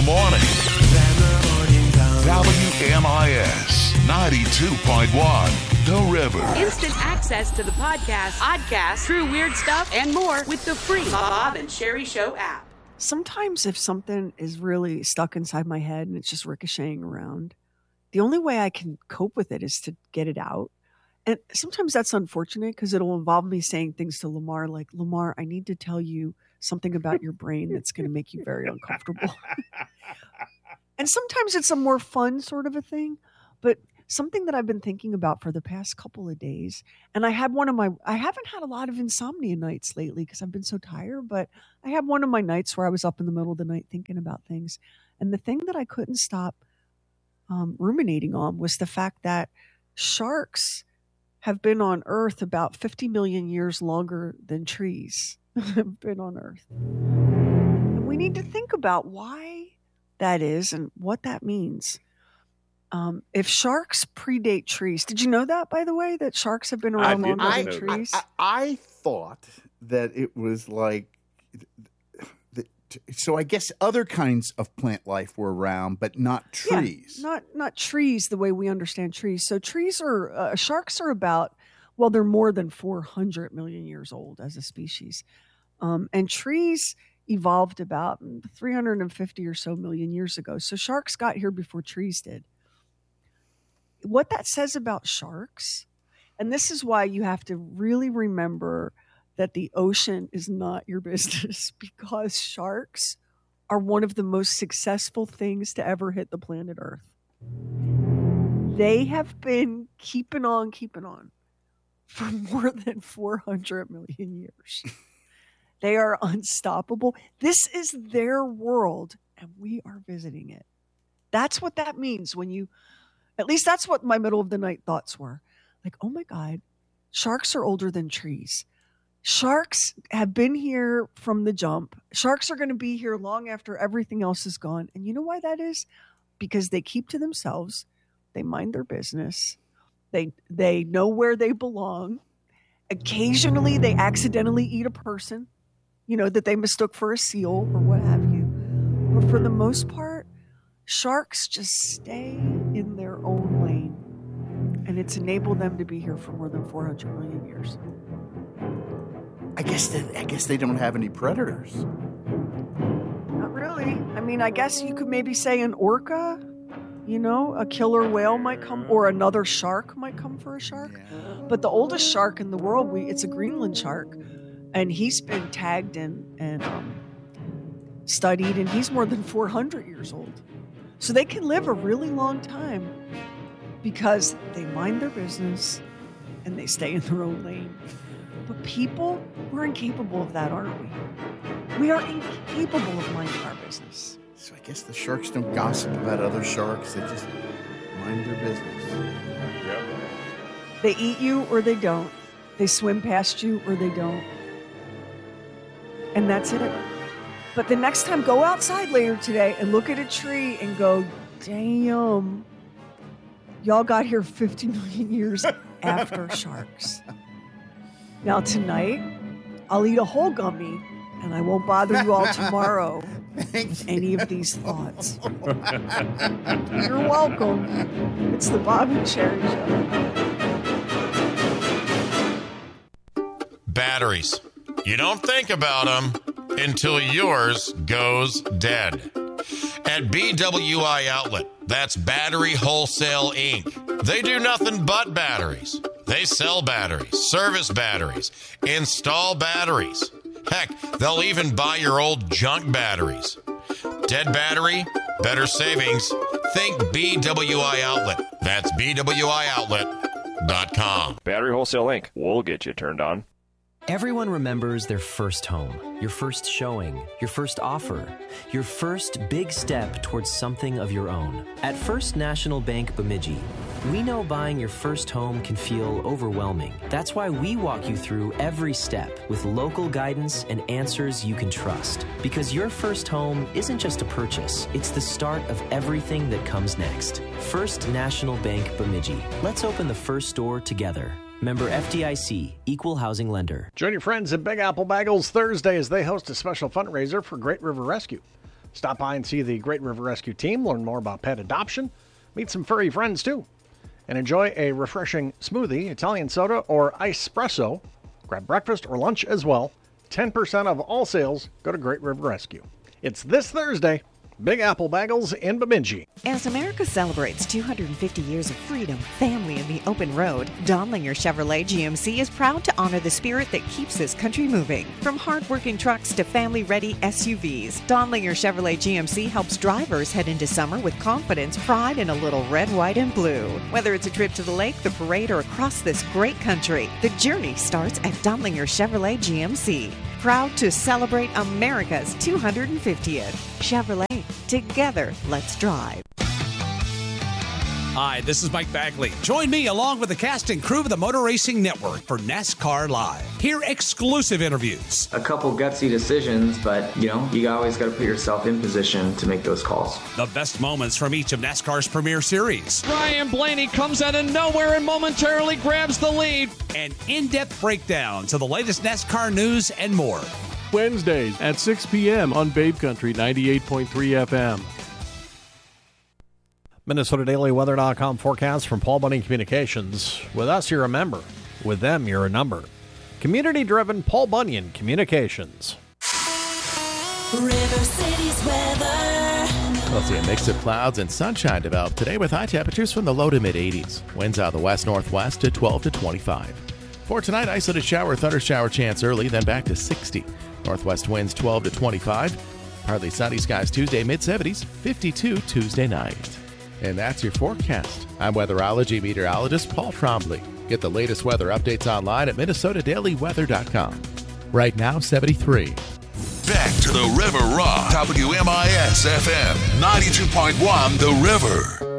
the morning. WMIS 92.1, The River. Instant access to the podcast, oddcast, true weird stuff, and more with the free Bob and Sherry Show app. Sometimes if something is really stuck inside my head and it's just ricocheting around, the only way I can cope with it is to get it out. And sometimes that's unfortunate because it'll involve me saying things to Lamar like, Lamar, I need to tell you something about your brain that's going to make you very uncomfortable. And sometimes it's a more fun sort of a thing, but something that I've been thinking about for the past couple of days, and I haven't had a lot of insomnia nights lately because I've been so tired, but I had one of my nights where I was up in the middle of the night thinking about things. And the thing that I couldn't stop ruminating on was the fact that sharks have been on Earth about 50 million years longer than trees have been on Earth. And we need to think about why that is and what that means. If sharks predate trees, did you know that, by the way, that sharks have been around longer than trees? I thought that it was like, so I guess other kinds of plant life were around, but not trees. Yeah, not trees the way we understand trees. So sharks are about, well, they're more than 400 million years old as a species. And trees evolved about 350 or so million years ago. So sharks got here before trees did. What that says about sharks, and this is why you have to really remember that the ocean is not your business, because sharks are one of the most successful things to ever hit the planet Earth. They have been keeping on for more than 400 million years. They are unstoppable. This is their world, and we are visiting it. That's what that means when you, at least that's what my middle of the night thoughts were. Like, oh my God, sharks are older than trees. Sharks have been here from the jump. Sharks are going to be here long after everything else is gone. And you know why that is? Because they keep to themselves. They mind their business. They know where they belong. Occasionally, they accidentally eat a person, that they mistook for a seal or what have you. But for the most part, sharks just stay in their own lane. And it's enabled them to be here for more than 400 million years. I guess they don't have any predators. Not really. I mean, I guess you could maybe say an orca, a killer whale might come, or another shark might come for a shark. Yeah. But the oldest shark in the world, it's a Greenland shark, and he's been tagged and studied, and he's more than 400 years old. So they can live a really long time because they mind their business and they stay in their own lane. But people, we're incapable of that, aren't we? We are incapable of minding our business. So I guess the sharks don't gossip about other sharks. They just mind their business. Yep. They eat you or they don't. They swim past you or they don't. And that's it. But the next time, go outside later today and look at a tree and go, damn, y'all got here 50 million years after sharks. Now tonight, I'll eat a whole gummy, and I won't bother you all tomorrow with any of these thoughts. You're welcome. It's the Bob and Sherry Show. Batteries. You don't think about them until yours goes dead. At BWI Outlet, that's Battery Wholesale Inc. They do nothing but batteries. They sell batteries, service batteries, install batteries. Heck, they'll even buy your old junk batteries. Dead battery, better savings. Think BWI Outlet. That's BWIOutlet.com. Battery Wholesale Inc. We'll get you turned on. Everyone remembers their first home, your first showing, your first offer, your first big step towards something of your own. At First National Bank Bemidji, we know buying your first home can feel overwhelming. That's why we walk you through every step with local guidance and answers you can trust. Because your first home isn't just a purchase, it's the start of everything that comes next. First National Bank Bemidji. Let's open the first door together. Member FDIC, Equal Housing Lender. Join your friends at Big Apple Bagels Thursday as they host a special fundraiser for Great River Rescue. Stop by and see the Great River Rescue team, learn more about pet adoption, meet some furry friends too, and enjoy a refreshing smoothie, Italian soda, or espresso. Grab breakfast or lunch as well. 10% of all sales go to Great River Rescue. It's this Thursday. Big Apple Bagels in Bemidji. As America celebrates 250 years of freedom, family, and the open road, Donlinger Chevrolet GMC is proud to honor the spirit that keeps this country moving. From hard-working trucks to family-ready SUVs, Donlinger Chevrolet GMC helps drivers head into summer with confidence, pride, and a little red, white, and blue. Whether it's a trip to the lake, the parade, or across this great country, the journey starts at Donlinger Chevrolet GMC. Proud to celebrate America's 250th. Chevrolet, together, let's drive. Hi, this is Mike Bagley. Join me along with the cast and crew of the Motor Racing Network for NASCAR Live. Hear exclusive interviews. A couple gutsy decisions, but, you always got to put yourself in position to make those calls. The best moments from each of NASCAR's premier series. Ryan Blaney comes out of nowhere and momentarily grabs the lead. And in-depth breakdowns of the latest NASCAR news and more. Wednesdays at 6 p.m. on Babe Country 98.3 FM. MinnesotaDailyWeather.com forecast from Paul Bunyan Communications. With us, you're a member. With them, you're a number. Community-driven Paul Bunyan Communications. River City's weather. We'll see a mix of clouds and sunshine develop today with high temperatures from the low to mid-80s. Winds out of the west-northwest to 12 to 25. For tonight, isolated shower, thunder shower chance early, then back to 60. Northwest winds 12 to 25. Partly sunny skies Tuesday, mid-70s, 52 Tuesday night. And that's your forecast. I'm weatherology meteorologist Paul Trombley. Get the latest weather updates online at MinnesotaDailyWeather.com. Right now, 73. Back to the River Rock. WMIS FM 92.1 The River.